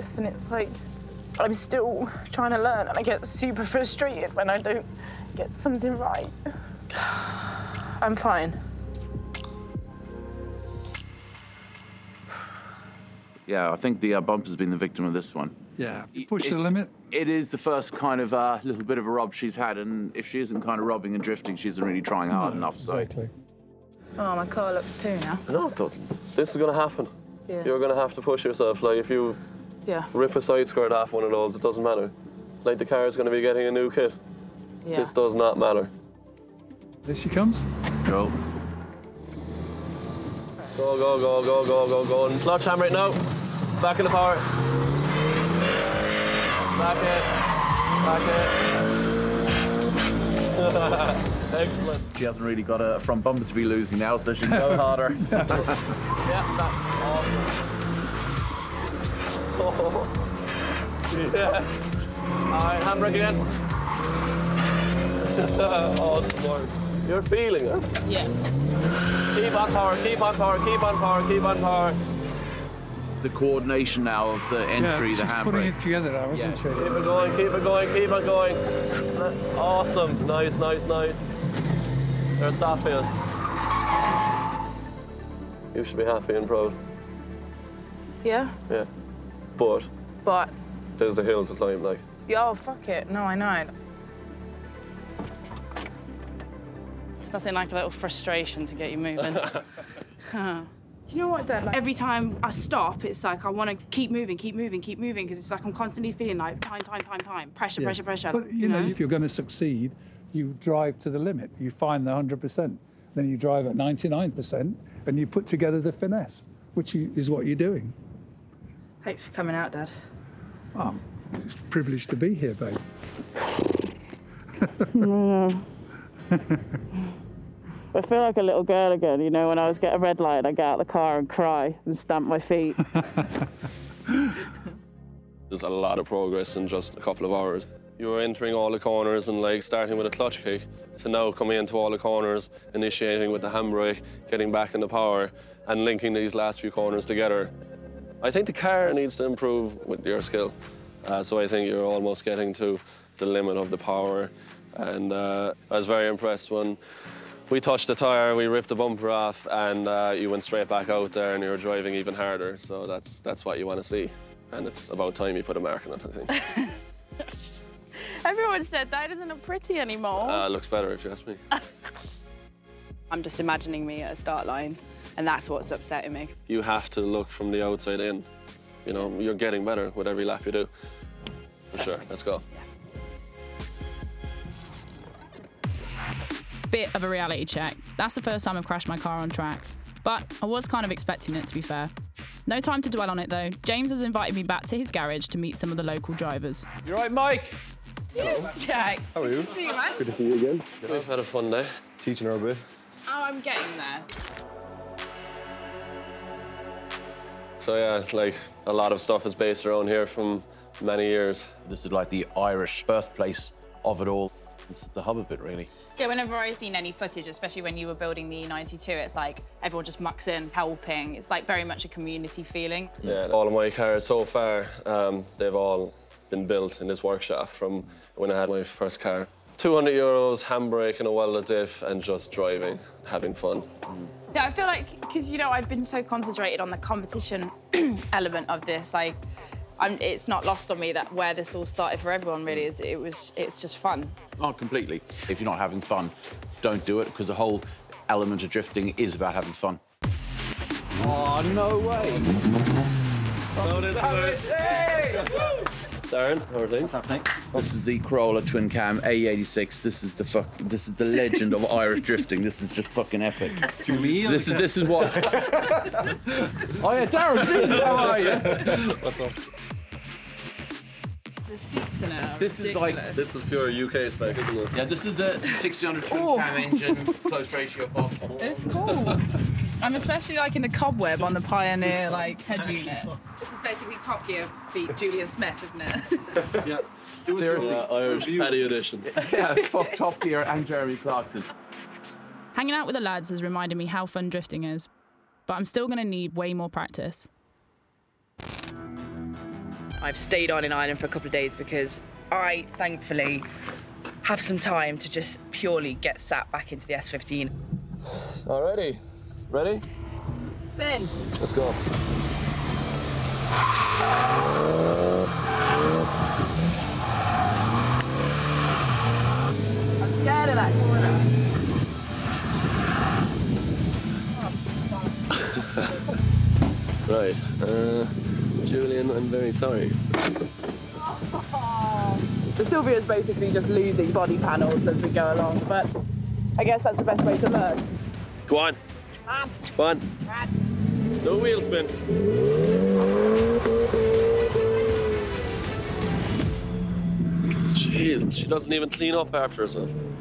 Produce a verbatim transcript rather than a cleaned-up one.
ridiculous, and it's like I'm still trying to learn, and I get super frustrated when I don't get something right. I'm fine. Yeah, I think the uh, bumper's been the victim of this one. Yeah, push It's- the limit. It is the first kind of uh, little bit of a rob she's had, and if she isn't kind of robbing and drifting, she isn't really trying hard No, enough. So. Exactly. Oh, my car looks poo now. No, it doesn't. This is going to happen. Yeah. You're going to have to push yourself. Like, if you Yeah. rip a side skirt off one of those, it doesn't matter. Like, the car is going to be getting a new kit. Yeah. This does not matter. There she comes. Go. Go, go, go, go, go, go, go. And clutch hammer it now. Back in the power. Back it. Back it. Excellent. She hasn't really got a front bumper to be losing now, so she can go harder. Yeah, that's awesome. Oh. Yeah. All right, handbrake again. Awesome work. You're feeling it. Yeah. Keep on power, keep on power, keep on power, keep on power. The coordination now of the entry, yeah, the she's putting handbrake. it together now, isn't Yeah. she? Keep it going, keep it going, keep it going. Awesome. Nice, nice, nice. There's stop us. You should be happy and proud. Yeah? Yeah. But But, there's a hill to climb, like. yeah, oh, fuck it. No, I know. It's nothing like a little frustration to get you moving. Do you know what, Dad? Like, Every time I stop, it's like I want to keep moving, keep moving, keep moving, because it's like I'm constantly feeling like time, time, time, time, pressure, Yeah. pressure, pressure. But, you know, if you're going to succeed, you drive to the limit. You find the one hundred percent. Then you drive at ninety-nine percent, and you put together the finesse, which you, is what you're doing. Thanks for coming out, Dad. Oh, it's a privilege to be here, babe. I feel like a little girl again, you know, when I was get a red light, I get out of the car and cry and stamp my feet. There's a lot of progress in just a couple of hours. You were entering all the corners and like starting with a clutch kick to now coming into all the corners, initiating with the handbrake, getting back into power and linking these last few corners together. I think the car needs to improve with your skill. Uh, so I think you're almost getting to the limit of the power. And uh, I was very impressed when we touched the tyre, we ripped the bumper off, and uh, you went straight back out there and you were driving even harder. So that's, that's what you want to see. And it's about time you put a mark on it, I think. Everyone said that doesn't look pretty anymore. Uh, it looks better if you ask me. I'm just imagining me at a start line, and that's what's upsetting me. You have to look from the outside in. You know, you're getting better with every lap you do. For sure, let's go. Bit of a reality check. That's the first time I've crashed my car on track. But I was kind of expecting it, to be fair. No time to dwell on it, though. James has invited me back to his garage to meet some of the local drivers. You right, Mike? yes, Jack. How are you? Good to see you, man. Good to see you again. We've had a fun day. Teaching her a bit. Oh, I'm getting there. So yeah, like a lot of stuff is based around here from many years. This is like the Irish birthplace of it all. It's the hub of it, really. Yeah, whenever I've seen any footage, especially when you were building the E ninety-two, it's like everyone just mucks in, helping. It's like very much a community feeling. Yeah, all of my cars so far, um, they've all been built in this workshop from when I had my first car. two hundred euros, handbrake and a welded diff, and just driving, having fun. Yeah, I feel like, because, you know, I've been so concentrated on the competition element of this, like, I'm, it's not lost on me that where this all started for everyone, really, is it was, it's just fun. Oh, completely. If you're not having fun, don't do it, because the whole element of drifting is about having fun. Oh, no way! Oh, this is Darren, how are things? What's happening? This is the Corolla twin cam A E eighty-six. This is the fuck. This is the legend of Irish drifting. This is just fucking epic. To me, This is this is what. Oh yeah, Darren, Jesus, how are you? What's up? The seats in it are This is like This is pure U K spec, isn't it? Yeah, this is the sixteen hundred twin cam engine, close ratio box. It's cool. I'm especially liking the cobweb on the Pioneer like head unit. This is basically Top Gear beat Julian Smith, isn't it? yeah. Seriously. Yeah, Irish Paddy edition. Yeah, fuck Top Gear and Jeremy Clarkson. Hanging out with the lads has reminded me how fun drifting is, but I'm still going to need way more practice. I've stayed on in Ireland for a couple of days because I, thankfully, have some time to just purely get sat back into the S fifteen. Alrighty, ready? Spin. Let's go. I'm scared of that corner. Right, uh, Julian, I'm very sorry. So Sylvia's basically just losing body panels as we go along, but I guess that's the best way to learn. Go on. Go on. No wheel spin. Jeez, she doesn't even clean up after herself.